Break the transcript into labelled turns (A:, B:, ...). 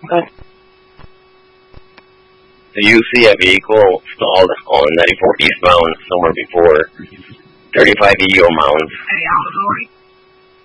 A: Okay. So you see a vehicle stalled on 94 eastbound somewhere before 35 EO Mounds.
B: Hey, I'm sorry.